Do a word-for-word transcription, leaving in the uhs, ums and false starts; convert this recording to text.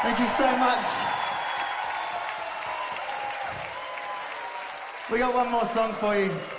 Thank you so much. We got one more song for you.